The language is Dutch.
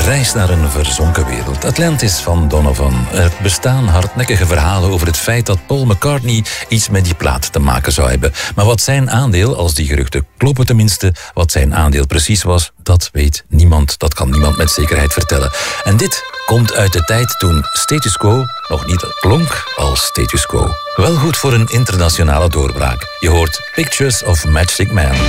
reis naar een verzonken wereld. Atlantis van Donovan. Er bestaan hardnekkige verhalen over het feit dat Paul McCartney iets met die plaat te maken zou hebben. Maar wat zijn aandeel, als die geruchten kloppen tenminste, wat zijn aandeel precies was, dat weet niemand. Dat kan niemand met zekerheid vertellen. En dit komt uit de tijd toen Status Quo nog niet klonk als Status Quo. Wel goed voor een internationale doorbraak. Je hoort Pictures of Matchstick Man.